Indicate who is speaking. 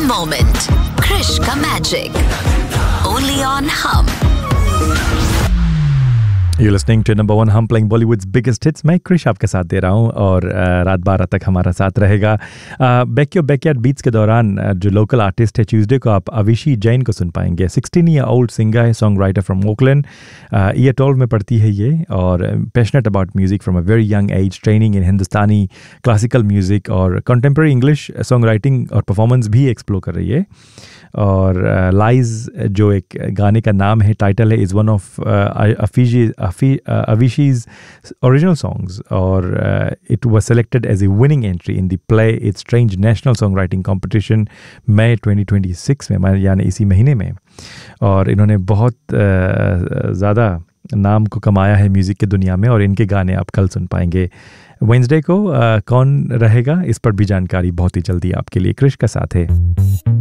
Speaker 1: moment. Krish ka magic. Only on Hum.
Speaker 2: You're listening to number one Hum playing Bollywood's biggest hits. मैं क्रिश आपके साथ दे रहा हूँ और रात 12 तक हमारा साथ रहेगा. बैकयार्ड बीट्स के दौरान जो लोकल आर्टिस्ट है, ट्यूसडे को आप अविशी जैन को सुन पाएंगे. 16-year-old सिंगर है, song writer from Oakland. Year 12 में पढ़ती है ये और passionate about music from a very young age. Training in Hindustani classical music और कंटेम्प्रेरी इंग्लिश सॉन्ग राइटिंग और परफॉर्मेंस भी एक्सप्लोर कर रही है. और लाइज जो एक गाने का नाम है, टाइटल है, is one of Avishi's original songs, or it was selected as a winning entry in the Play It Strange National Songwriting Competition मई 2026 में, यानी इसी महीने में. और इन्होंने बहुत ज़्यादा नाम को कमाया है म्यूज़िक की दुनिया में और इनके गाने आप कल सुन पाएंगे. वेडनेसडे को कौन रहेगा इस पर भी जानकारी बहुत ही जल्दी आपके लिए क्रिश का साथ है.